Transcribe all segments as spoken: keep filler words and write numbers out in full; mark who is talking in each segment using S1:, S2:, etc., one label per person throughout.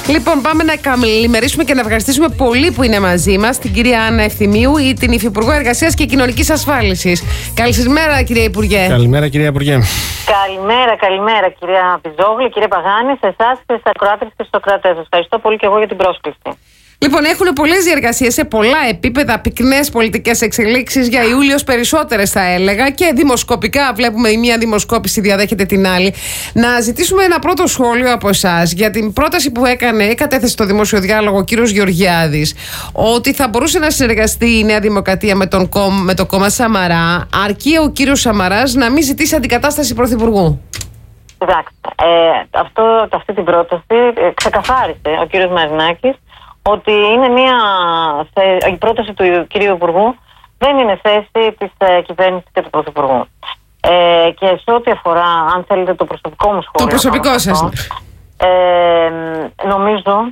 S1: Λοιπόν, πάμε να καλημερίσουμε και να ευχαριστήσουμε πολύ που είναι μαζί μας την κυρία Άννα Ευθυμίου, ή την Υφυπουργό Εργασίας και Κοινωνικής Ασφάλισης. Καλημέρα, κυρία Υπουργέ.
S2: Καλημέρα, κυρία Υπουργέ.
S3: Καλημέρα, καλημέρα, κυρία Πιζόγλη, κύριε Παγάνη, σε εσάς και στις ακροάτρες και στους ακροατές σας. Ευχαριστώ πολύ και εγώ για την πρόσκληση.
S1: Λοιπόν, έχουν πολλές διεργασίες σε πολλά επίπεδα, πυκνές πολιτικές εξελίξεις για Ιούλιος, περισσότερες θα έλεγα, και δημοσκοπικά βλέπουμε η μία δημοσκόπηση διαδέχεται την άλλη. Να ζητήσουμε ένα πρώτο σχόλιο από εσάς για την πρόταση που έκανε ή κατέθεσε στο δημόσιο διάλογο ο κύριος Γεωργιάδης, ότι θα μπορούσε να συνεργαστεί η Νέα Δημοκρατία με, τον, με το κόμμα Σαμαρά, αρκεί ο κύριος Σαμαράς να μην ζητήσει αντικατάσταση πρωθυπουργού.
S3: Κοιτάξτε, ε, αυτό, αυτή την πρόταση ε, ξεκαθάρισε ο κύριος Μαρινάκης ότι είναι μια, η πρόταση του κυρίου Υπουργού δεν είναι θέση της ε, κυβέρνησης και του Πρωθυπουργού. Ε, και σε ό,τι αφορά, αν θέλετε, το προσωπικό μου σχόλιο.
S1: Το προσωπικό σας.
S3: Ε, νομίζω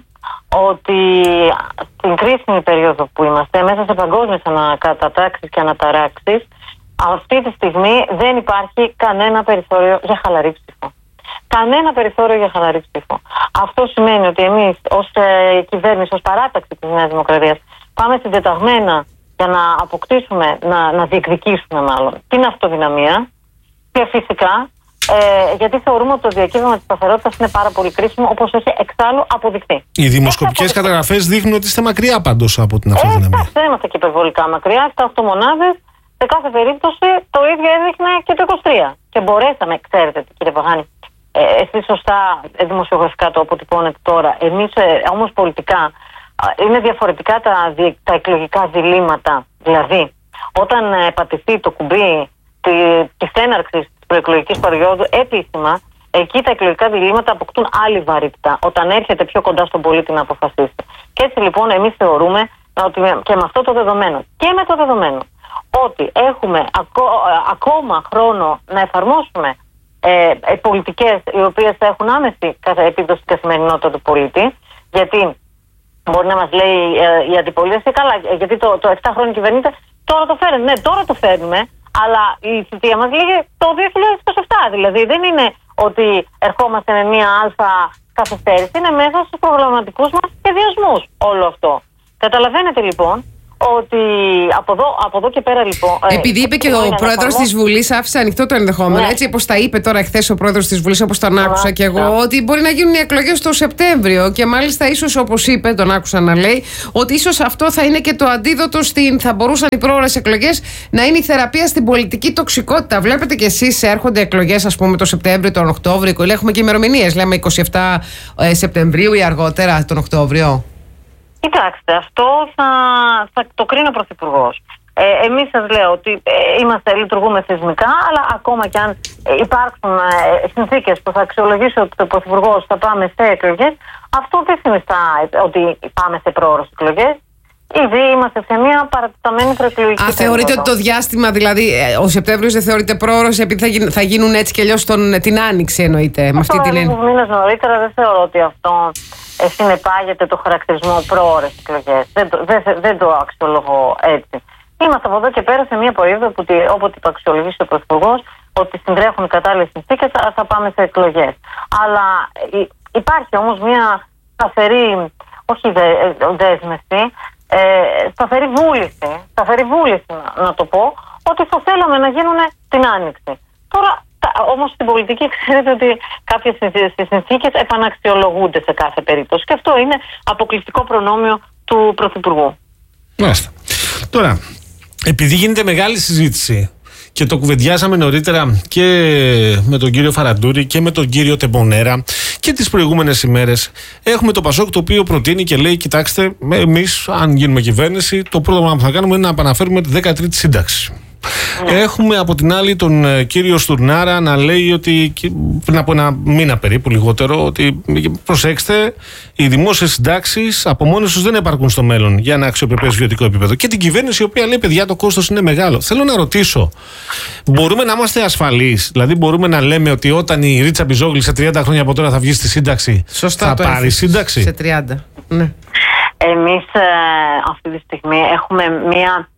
S3: ότι στην κρίσιμη περίοδο που είμαστε, μέσα σε παγκόσμιες ανακατατάξεις και αναταράξεις, αυτή τη στιγμή δεν υπάρχει κανένα περιθώριο για χαλαρή ψήφο. Κανένα περιθώριο για χαλαρή ψήφο. Αυτό σημαίνει ότι εμείς ως ε, κυβέρνηση, ως παράταξη της Νέας Δημοκρατίας, πάμε συντεταγμένα για να αποκτήσουμε, να, να διεκδικήσουμε μάλλον την αυτοδυναμία, και φυσικά ε, γιατί θεωρούμε ότι το διακύβευμα της σταθερότητας είναι πάρα πολύ κρίσιμο, όπως έχει εξάλλου αποδειχθεί.
S2: Οι δημοσκοπικές καταγραφές δείχνουν ότι είστε μακριά πάντως από την αυτοδυναμία.
S3: Ε, δεν είμαστε και υπερβολικά μακριά, εφτά οκτώ μονάδες. Σε κάθε περίπτωση το ίδιο έδειχνε και το είκοσι τρία. Και μπορέσαμε, ξέρετε κύριε Παγάνη, Ε, εσείς σωστά ε, δημοσιογραφικά το αποτυπώνετε τώρα. Εμείς ε, όμως πολιτικά ε, είναι διαφορετικά τα, δι, τα εκλογικά διλήμματα. Δηλαδή, όταν ε, πατηθεί το κουμπί τη, της έναρξης της προεκλογικής περίοδου επίσημα, εκεί τα εκλογικά διλήμματα αποκτούν άλλη βαρύτητα, όταν έρχεται πιο κοντά στον πολίτη να αποφασίσει. Και έτσι λοιπόν εμείς θεωρούμε ότι και με αυτό το δεδομένο και με το δεδομένο ότι έχουμε ακό, ε, ακόμα χρόνο να εφαρμόσουμε Ε, ε, πολιτικές οι οποίες θα έχουν άμεση επίπτωση στην καθημερινότητα του πολίτη, γιατί μπορεί να μας λέει ε, η αντιπολίτευση, καλά, γιατί το, το επτά χρόνια κυβερνείται, τώρα το φέρνουμε. Ναι, τώρα το φέρνουμε, αλλά η θητεία μας λέγε το δύο χιλιάδες είκοσι επτά. Δηλαδή δεν είναι ότι ερχόμαστε με μία αλφα καθυστέρηση, είναι μέσα στους προγραμματικούς μας σχεδιασμούς όλο αυτό. Καταλαβαίνετε λοιπόν ότι από εδώ, από εδώ και πέρα λοιπόν.
S1: Επειδή είπε και ο πρόεδρος της Βουλής, άφησε ανοιχτό το ενδεχόμενο, ναι. Έτσι όπως τα είπε τώρα χθες ο πρόεδρος της Βουλής, όπως τον άκουσα ναι, και εγώ, ναι. Ότι μπορεί να γίνουν οι εκλογές το Σεπτέμβριο. Και μάλιστα ίσως, όπως είπε, τον άκουσα να λέει, ότι ίσως αυτό θα είναι και το αντίδοτο στην. Θα μπορούσαν οι πρόορες εκλογές να είναι η θεραπεία στην πολιτική τοξικότητα. Βλέπετε κι εσείς, έρχονται εκλογές, ας πούμε, το Σεπτέμβριο, τον Οκτώβριο. Έχουμε και ημερομηνίες. Λέμε είκοσι επτά Σεπτεμβρίου ή αργότερα τον Οκτώβριο.
S3: Κοιτάξτε, αυτό θα, θα το κρίνει ο Πρωθυπουργός. Ε, εμείς σας λέω ότι ε, είμαστε, λειτουργούμε θεσμικά, αλλά ακόμα και αν ε, υπάρξουν ε, συνθήκες που θα αξιολογήσει ότι ο Πρωθυπουργός θα πάμε σε εκλογές, αυτό δεν συνιστά ότι πάμε σε πρόορες εκλογές. Ήδη είμαστε σε μια παρατεταμένη προεκλογική.
S1: Α, θεωρείτε ότι το διάστημα, δηλαδή ο Σεπτέμβριος δεν θεωρείται πρόωρος επειδή θα, γίν, θα γίνουν έτσι και αλλιώς την Άνοιξη, εννοείται? Με αυτή την έννοια.
S3: Λίγους μήνες νωρίτερα δεν θεωρώ ότι αυτό ε, συνεπάγεται το χαρακτηρισμό πρόωρες εκλογές. Δεν, δεν, δεν το αξιολογώ έτσι. Είμαστε από εδώ και πέρα σε μια περίοδο που όποτε το αξιολογήσει ο Πρωθυπουργός, ότι συντρέχουν οι κατάλληλες συνθήκες, θα πάμε σε εκλογές. Αλλά ε, υπάρχει όμως μια σταθερή, όχι δε, δέσμευση, Ε, σταθερή βούληση, σταθερή βούληση να, να το πω, ότι θα θέλαμε να γίνουν την Άνοιξη. Τώρα όμως στην πολιτική ξέρετε ότι κάποιες συνθήκες επαναξιολογούνται σε κάθε περίπτωση, και αυτό είναι αποκλειστικό προνόμιο του Πρωθυπουργού.
S2: Μάλιστα. Τώρα, επειδή γίνεται μεγάλη συζήτηση και το κουβεντιάσαμε νωρίτερα και με τον κύριο Φαραντούρη και με τον κύριο Τεμπονέρα και τις προηγούμενες ημέρες, έχουμε το Πασόκ το οποίο προτείνει και λέει: κοιτάξτε, εμείς, αν γίνουμε κυβέρνηση, το πρώτο πράγμα που θα κάνουμε είναι να επαναφέρουμε τη δέκατη τρίτη σύνταξη. Ναι. Έχουμε από την άλλη τον ε, κύριο Στουρνάρα να λέει ότι πριν από ένα μήνα περίπου, λιγότερο, ότι προσέξτε, οι δημόσιες συντάξεις από μόνες τους δεν επαρκούν στο μέλλον για ένα αξιοπρεπές βιωτικό επίπεδο. Και την κυβέρνηση η οποία λέει: παιδιά, το κόστος είναι μεγάλο. Θέλω να ρωτήσω, μπορούμε να είμαστε ασφαλείς? Δηλαδή, μπορούμε να λέμε ότι όταν η Ρίτσα Πιζόγλη σε τριάντα χρόνια από τώρα θα βγει στη σύνταξη, σωστά, θα πάρει έφυγε. σύνταξη?
S1: Σε τριάντα. Ναι.
S3: Εμείς ε, αυτή τη στιγμή έχουμε μία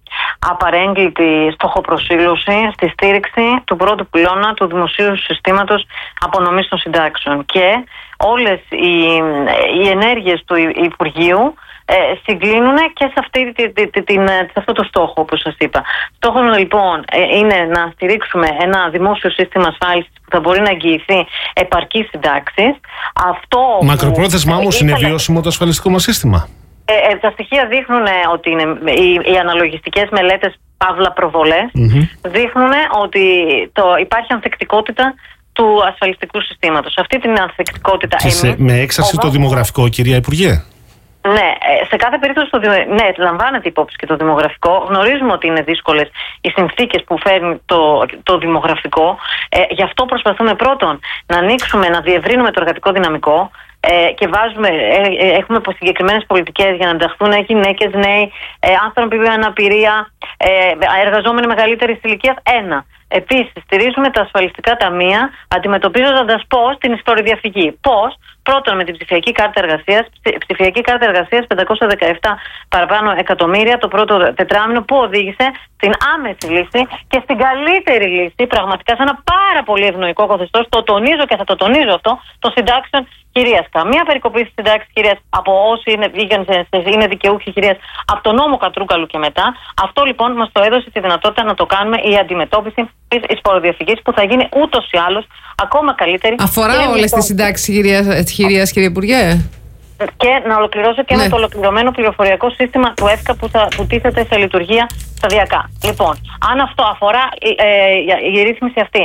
S3: απαρέγκλητη στοχοπροσήλωση στη στήριξη του πρώτου πυλώνα του δημοσίου συστήματος απονομής των συντάξεων. Και όλες οι, οι ενέργειες του Υπουργείου ε, συγκλίνουν και σε, αυτή, τη, τη, τη, την, σε αυτό το στόχο, όπως σας είπα. Στόχος μου λοιπόν ε, είναι να στηρίξουμε ένα δημόσιο σύστημα ασφάλισης που θα μπορεί να εγγυηθεί επαρκείς συντάξεις. Αυτό
S2: Μακροπρόθεσμα όμως είναι βιώσιμο το ασφαλιστικό μας σύστημα.
S3: Ε, ε, τα στοιχεία δείχνουν ότι είναι, οι, οι αναλογιστικές μελέτες, παύλα προβολές, mm-hmm. δείχνουν ότι το, υπάρχει ανθεκτικότητα του ασφαλιστικού συστήματος. Αυτή την ανθεκτικότητα
S2: και σε, με έξαρση το δημογραφικό, κυρία Υπουργέ.
S3: Ναι, σε κάθε περίπτωση το, ναι, λαμβάνεται υπόψη και το δημογραφικό. Γνωρίζουμε ότι είναι δύσκολες οι συνθήκες που φέρνει το, το δημογραφικό. Ε, γι' αυτό προσπαθούμε πρώτον να ανοίξουμε, να διευρύνουμε το εργατικό δυναμικό ε, και βάζουμε, ε, ε, έχουμε συγκεκριμένες πολιτικές για να ενταχθούν γυναίκες, νέοι, ε, άνθρωποι με αναπηρία, ε, εργαζόμενοι μεγαλύτερης ηλικίας. Ένα. Επίσης, στηρίζουμε τα ασφαλιστικά ταμεία αντιμετωπίζοντας πώς την ιστοροδιαφυγή. Πώς? Πρώτον, με την ψηφιακή κάρτα εργασίας, ψηφιακή κάρτα εργασίας πεντακόσια δεκαεπτά παραπάνω εκατομμύρια το πρώτο τετράμινο, που οδήγησε στην άμεση λύση και στην καλύτερη λύση, πραγματικά σε ένα πάρα πολύ ευνοϊκό καθεστώς. Το τονίζω και θα το τονίζω αυτό, των συντάξεων χειρίας. Καμία περικοπή στις συντάξεις χειρίας από όσοι είναι, είναι δικαιούχοι χειρίας από τον νόμο Κατρούγκαλου και μετά. Αυτό λοιπόν μας το έδωσε τη δυνατότητα να το κάνουμε, η αντιμετώπιση της εισφοροδιαφυγής, που θα γίνει ούτως ή άλλως ακόμα καλύτερη.
S1: Αφορά όλες τις συντάξεις χειρίας, κύριε Υπουργέ.
S3: Και να ολοκληρώσω και ναι. με το ολοκληρωμένο πληροφοριακό σύστημα του ΕΦΚΑ που, θα, που τίθεται σε λειτουργία σταδιακά. Λοιπόν, αν αυτό αφορά ε, η, η ρύθμιση αυτή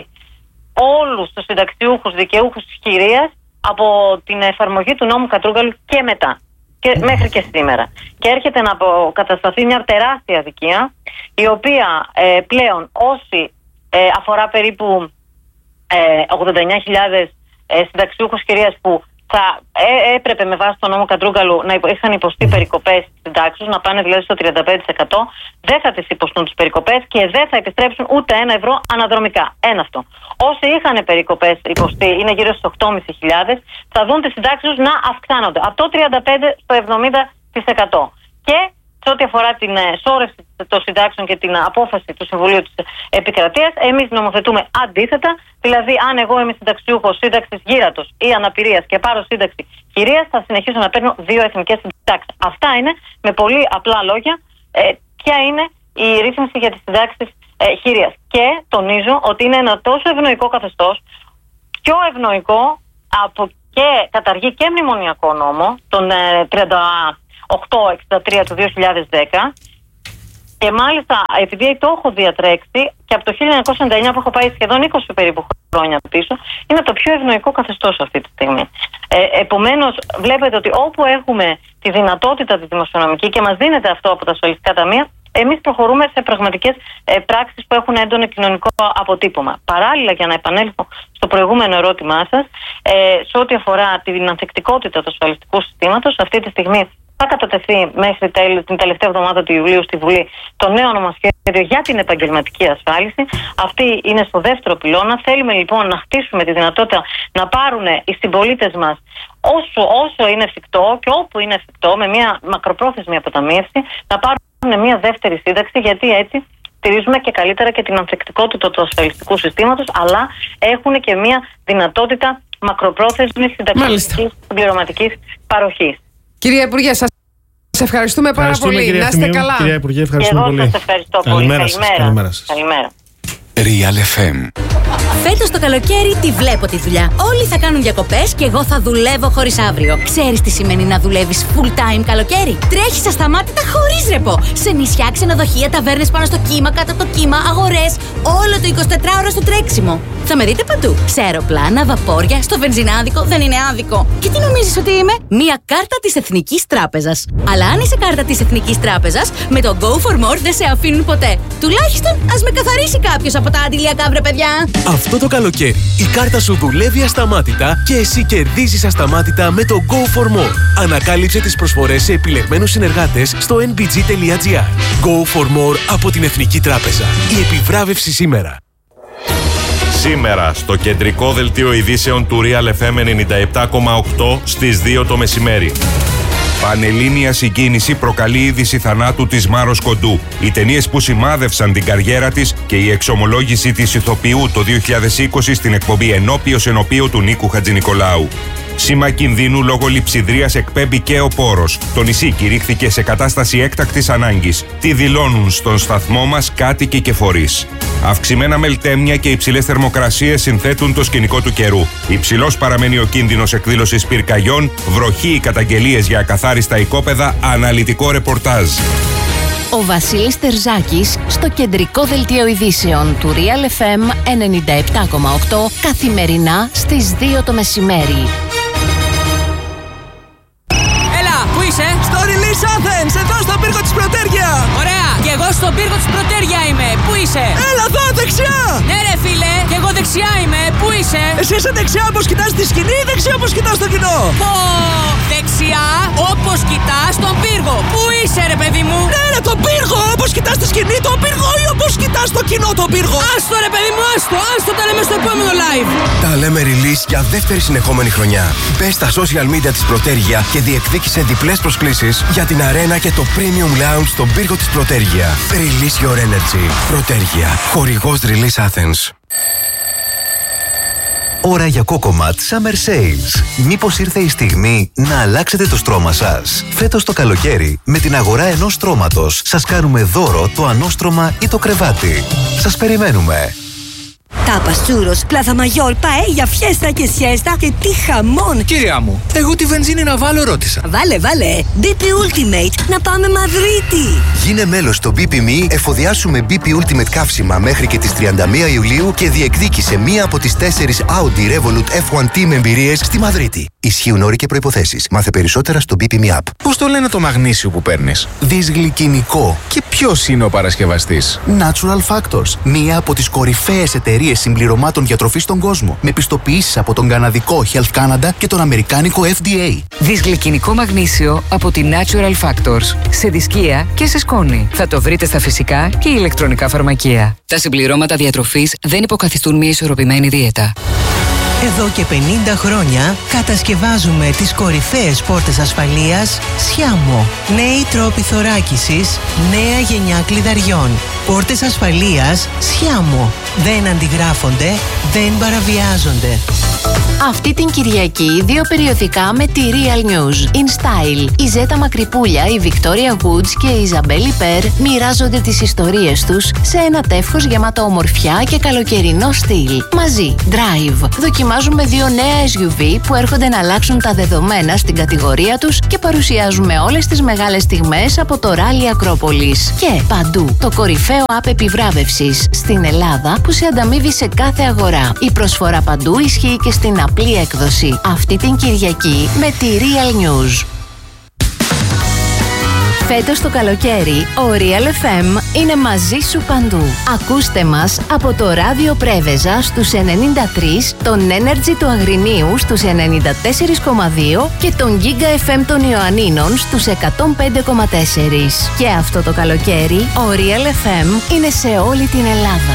S3: όλους τους συνταξιούχους δικαιούχους χειρίας από την εφαρμογή του νόμου Κατρούγκαλου και μετά και μέχρι και σήμερα. Και έρχεται να αποκατασταθεί μια τεράστια αδικία, η οποία ε, πλέον όσοι ε, αφορά περίπου ε, ογδόντα εννιά χιλιάδες ε, συνταξιούχους χειρίας που θα ε, έπρεπε με βάση τον νόμο Κατρούγκαλου να υπο, είχαν υποστεί περικοπές συντάξεως, να πάνε δηλαδή στο τριάντα πέντε τοις εκατό, δεν θα τις υποστούν τις περικοπές και δεν θα επιστρέψουν ούτε ένα ευρώ αναδρομικά. Ένα αυτό. Όσοι είχαν περικοπές υποστεί, είναι γύρω στους οκτώ χιλιάδες πεντακόσιες, θα δουν τις συντάξεις να αυξάνονται από το τριάντα πέντε στο εβδομήντα τοις εκατό. Και σε ό,τι αφορά την σώρευση των συντάξεων και την απόφαση του Συμβουλίου της Επικρατείας, εμείς νομοθετούμε αντίθετα. Δηλαδή, αν εγώ είμαι συνταξιούχος σύνταξης γύρατος ή αναπηρίας και πάρω σύνταξη χειρίας, θα συνεχίσω να παίρνω δύο εθνικές συντάξεις. Αυτά είναι, με πολύ απλά λόγια, ε, ποια είναι η ρύθμιση για τις συντάξεις ε, χειρίας. Και τονίζω ότι είναι ένα τόσο ευνοϊκό καθεστώς, πιο ευνοϊκό από και καταργεί και μνημονιακό νόμο, τον ε, τριάντα οκτώ εξήντα τρία του δύο χιλιάδες δέκα, και μάλιστα επειδή το έχω διατρέξει και από το χίλια εννιακόσια ενενήντα εννιά που έχω πάει σχεδόν είκοσι περίπου χρόνια πίσω, είναι το πιο ευνοϊκό καθεστώς αυτή τη στιγμή. Ε, επομένως, βλέπετε ότι όπου έχουμε τη δυνατότητα τη δημοσιονομική και μας δίνεται αυτό από τα ασφαλιστικά ταμεία, εμείς προχωρούμε σε πραγματικές ε, πράξεις που έχουν έντονο κοινωνικό αποτύπωμα. Παράλληλα, για να επανέλθω στο προηγούμενο ερώτημά σας, ε, σε ό,τι αφορά την ανθεκτικότητα του ασφαλιστικού συστήματος, αυτή τη στιγμή θα κατατεθεί μέχρι την τελευταία εβδομάδα του Ιουλίου στη Βουλή το νέο νομοσχέδιο για την επαγγελματική ασφάλιση. Αυτή είναι στο δεύτερο πυλώνα. Θέλουμε λοιπόν να χτίσουμε τη δυνατότητα να πάρουν οι συμπολίτες μας όσο, όσο είναι εφικτό και όπου είναι εφικτό, με μια μακροπρόθεσμη αποταμίευση, να πάρουν μια δεύτερη σύνταξη, γιατί έτσι στηρίζουμε και καλύτερα και την ανθεκτικότητα του ασφαλιστικού συστήματος, αλλά έχουν και μια δυνατότητα μακροπρόθεσμης συνταξιωτικής συμπληρωματικής παροχής.
S1: Κυρία Υπουργέ, σας ευχαριστούμε πάρα πολύ. Να είστε καλά.
S2: Κυρία Υπουργέ, ευχαριστούμε
S3: εγώ
S2: πολύ.
S3: Σας ευχαριστώ πολύ.
S2: Καλημέρα σας. Καλημέρα σας.
S3: Καλημέρα.
S4: Real εφ εμ.
S5: Φέτος το καλοκαίρι τη βλέπω τη δουλειά. Όλοι θα κάνουν διακοπές και εγώ θα δουλεύω χωρίς αύριο. Ξέρεις τι σημαίνει να δουλεύεις full time καλοκαίρι? Τρέχεις ασταμάτητα χωρίς ρεπό. Σε νησιά, ξενοδοχεία, ταβέρνες πάνω στο κύμα, κάτω από το κύμα, αγορές. Όλο το εικοσιτετράωρο στο τρέξιμο. Θα με δείτε παντού. Σε αεροπλάνα, βαπόρια, στο βενζινάδικο. Δεν είναι άδικο. Και τι νομίζεις ότι είμαι? Μία κάρτα της Εθνικής Τράπεζας. Αλλά αν είσαι κάρτα της Εθνικής Τράπεζας, με το Go for More δεν σε αφήνουν ποτέ. Τουλάχιστον ας με καθαρίσει κάποιος από τα αντιλιακά, βρε παιδιά.
S4: Αυτό το καλοκαίρι η κάρτα σου δουλεύει ασταμάτητα και εσύ κερδίζεις ασταμάτητα με το Go for More. Ανακάλυψε τις προσφορές σε επιλεγμένους συνεργάτες στο εν μπι τζι τελεία τζι άρ. Go for More από την Εθνική Τράπεζα. Η επιβράβευση σήμερα.
S6: Σήμερα στο κεντρικό δελτίο ειδήσεων του Real εφ εμ ενενήντα επτά κόμμα οκτώ στις δύο το μεσημέρι. Πανελλήνια συγκίνηση προκαλεί είδηση θανάτου της Μάρος Κοντού. Οι ταινίες που σημάδευσαν την καριέρα της και η εξομολόγηση της ηθοποιού το δύο χιλιάδες είκοσι στην εκπομπή Ενώπιος Ενωπίου του Νίκου Χατζηνικολάου. Σήμα κινδύνου λόγω λειψιδρίας εκπέμπει και ο Πόρος. Το νησί κηρύχθηκε σε κατάσταση έκτακτης ανάγκης. Τι δηλώνουν στον σταθμό μας κάτοικοι και φορείς. Αυξημένα μελτέμια και υψηλές θερμοκρασίες συνθέτουν το σκηνικό του καιρού. Υψηλός παραμένει ο κίνδυνος εκδήλωσης πυρκαγιών, βροχή οι καταγγελίες για ακαθάριστα οικόπεδα, αναλυτικό ρεπορτάζ.
S5: Ο Βασίλης Τερζάκης στο κεντρικό δελτίο ειδήσεων του Real εφ εμ ενενήντα επτά κόμμα οκτώ καθημερινά στις δύο το μεσημέρι.
S7: Έλα, πού είσαι?
S8: Στο Release Athens, εδώ στον πύργο της Πρωτέργεια.
S7: Ωραία, και εγώ στον πύργο της Πρωτέργεια είμαι. Πού είσαι?
S8: Έλα εδώ, δεξιά.
S7: Ναι ρε φίλε, και εγώ δεξιά είμαι. Πού είσαι?
S8: Εσύ είσαι δεξιά όπως κοιτάς τη σκηνή ή δεξιά όπως κοιτάς το κοινό?
S7: Πω, δεξιά όπως κοιτάς τον πύργο. Πού είσαι ρε παιδί μου?
S8: Ναι ρε, τον πύργο, όπως κοιτάς τη σκηνή τον πύργο ή όπως κοιτάς το κοινό τον πύργο?
S7: Άστο ρε παιδί μου, άστο, άστο, τα λέμε στο επόμενο live.
S9: Τα λέμε release για δεύτερη συνεχόμενη χρονιά. Μπες στα social media της Πρωτέργεια και διεκδίκησε διπλές προσκλήσεις για την αρένα και το premium lounge στον πύργο της Πρωτέργεια. Release your energy. Πρωτέργεια. Χορηγός Release Athens.
S10: Ώρα για Cocomat Summer Sales. Μήπως ήρθε η στιγμή να αλλάξετε το στρώμα σας? Φέτος το καλοκαίρι, με την αγορά ενός στρώματος, σας κάνουμε δώρο το ανώστρωμα ή το κρεβάτι. Σας περιμένουμε.
S11: Τάπας, τσούρος, πλάθα μαγιόρ, παέλια, φιέστα και σιέστα και τι χαμόν!
S12: Κυρία μου, εγώ τη βενζίνη να βάλω ρώτησα.
S11: Βάλε, βάλε! μπι πι Ultimate, να πάμε Μαδρίτη!
S10: Γίνε μέλος στο μπι πι εμ ι, εφοδιάσου με μπι πι Ultimate καύσιμα μέχρι και τις τριάντα μία Ιουλίου και διεκδίκησε μία από τις τέσσερις Audi Revolut εφ ουάν Team εμπειρίες στη Μαδρίτη. Ισχύουν όροι και προϋποθέσεις. Μάθε περισσότερα στο μπι πι εμ ι App.
S12: Πώς το λένε το μαγνήσιο που παίρνεις?
S10: Δυσγλυκινικό.
S12: Και ποιος είναι ο παρασκευαστής?
S10: Natural Factors. Μία από τις κορυφαίες εταιρείες συμπληρωμάτων διατροφής στον κόσμο. Με πιστοποιήσεις από τον καναδικό Health Canada και τον αμερικάνικο εφ ντι έι.
S13: Δυσγλυκινικό μαγνήσιο από τη Natural Factors. Σε δισκία και σε σκόνη. Θα το βρείτε στα φυσικά και ηλεκτρονικά φαρμακεία. Τα συμπληρώματα διατροφής δεν υποκαθιστούν μια ισορροπημένη δίαιτα.
S14: Εδώ και πενήντα χρόνια κατασκευάζουμε τις κορυφαίες πόρτες ασφαλείας Sciamo. Νέοι τρόποι θωράκισης, νέα γενιά κλειδαριών. Πόρτες ασφαλείας Sciamo. Δεν αντιγράφονται, δεν παραβιάζονται.
S5: Αυτή την Κυριακή δύο περιοδικά με τη Real News. In Style. Η Ζέτα Μακρυπούλια, η Victoria Woods και η Ιζαμπέλη Περ μοιράζονται τις ιστορίες τους σε ένα τεύχος γεμάτο ομορφιά και καλοκαιρινό στυλ. Μαζί, Drive. Δοκιμάζουμε δύο νέα ες γιου βι που έρχονται να αλλάξουν τα δεδομένα στην κατηγορία τους και παρουσιάζουμε όλες τις μεγάλες στιγμές από το Rally Ακρόπολης. Και Παντού, το κορυφαίο app επιβράβευσης στην Ελλάδα που σε ανταμείβει σε κάθε αγορά. Η προσφορά Παντού ισχύει και στην απλή έκδοση. Αυτή την Κυριακή με τη Real News. Φέτος το καλοκαίρι, ο Real εφ εμ είναι μαζί σου παντού. Ακούστε μας από το ράδιο Πρέβεζα στους ενενήντα τρία, τον Energy του Αγρινίου στους ενενήντα τέσσερα κόμμα δύο και τον Giga εφ εμ των Ιωαννίνων στους εκατόν πέντε κόμμα τέσσερα. Και αυτό το καλοκαίρι, ο Real εφ εμ είναι σε όλη την Ελλάδα.